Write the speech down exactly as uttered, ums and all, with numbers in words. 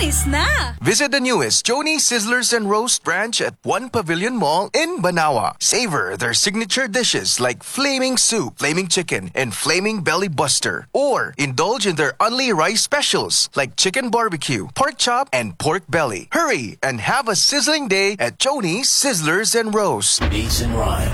Chonies na! Visit the newest Joni Sizzlers and Roast branch at One Pavilion Mall in Banawa. Savor their signature dishes like Flaming Soup, Flaming Chicken, and Flaming Belly Buster. Or indulge in their Only Rice specials like Chicken Barbecue, Pork Chop, and Pork Belly. Hurry and have a sizzling day at Joni Sizzlers and Roast. Beats and rhymes.